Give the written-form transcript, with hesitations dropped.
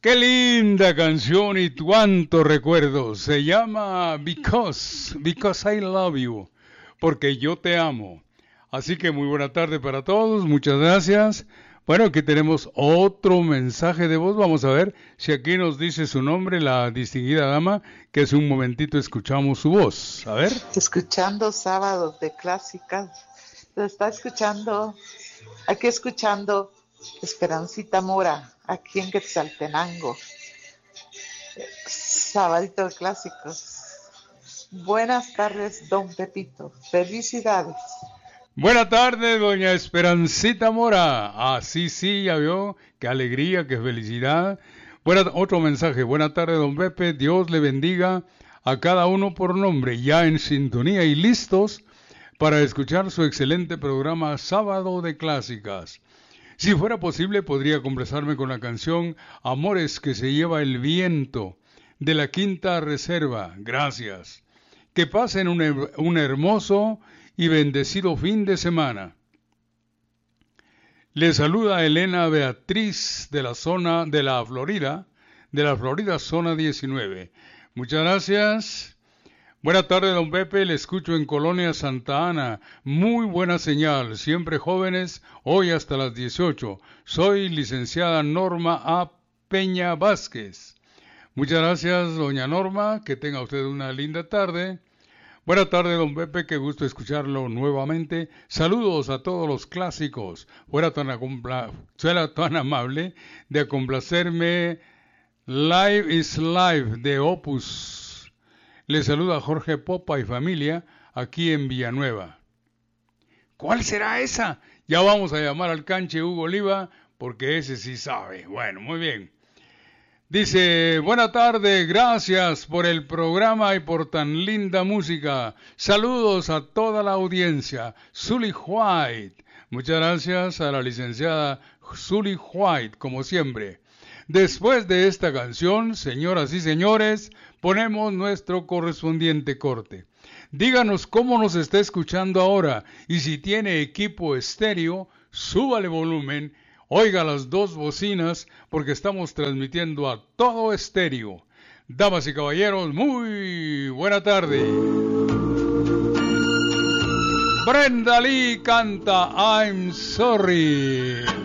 Qué linda canción y cuánto recuerdo. Se llama Because I Love You, porque yo te amo. Así que muy buena tarde para todos, muchas gracias. Bueno, aquí tenemos otro mensaje de voz. Vamos a ver si aquí nos dice su nombre la distinguida dama, que hace un momentito escuchamos su voz. A ver. Escuchando Sábados de Clásicas. Lo está escuchando Esperancita Mora, aquí en Quetzaltenango. Sabadito de Clásicos. Buenas tardes, don Pepito. Felicidades. Buena tarde, doña Esperancita Mora. Sí, ya vio. Qué alegría, qué felicidad. Otro mensaje. Buena tarde, don Pepe. Dios le bendiga a cada uno por nombre, ya en sintonía y listos para escuchar su excelente programa Sábado de Clásicas. Si fuera posible, podría complacerme con la canción Amores que se lleva el viento, de la Quinta Reserva. Gracias. Que pasen un hermoso y bendecido fin de semana. Le saluda Elena Beatriz de la Florida zona 19. Muchas gracias. Buena tarde, don Pepe, le escucho en Colonia Santa Ana. Muy buena señal, siempre jóvenes, hoy hasta las 18. Soy licenciada Norma A. Peña Vázquez. Muchas gracias, doña Norma, que tenga usted una linda tarde. Buena tarde, don Pepe, qué gusto escucharlo nuevamente. Saludos a todos los clásicos. Fuera tan amable de complacerme Live is Live de Opus. Le saluda Jorge Popa y familia aquí en Villanueva. ¿Cuál será esa? Ya vamos a llamar al canche Hugo Oliva porque ese sí sabe. Bueno, muy bien. Dice, buena tarde, gracias por el programa y por tan linda música. Saludos a toda la audiencia. Sully White. Muchas gracias a la licenciada Sully White, como siempre. Después de esta canción, señoras y señores, ponemos nuestro correspondiente corte. Díganos cómo nos está escuchando ahora y si tiene equipo estéreo, súbale volumen, oiga las dos bocinas porque estamos transmitiendo a todo estéreo. Damas y caballeros, muy buena tarde. Brenda Lee canta I'm Sorry.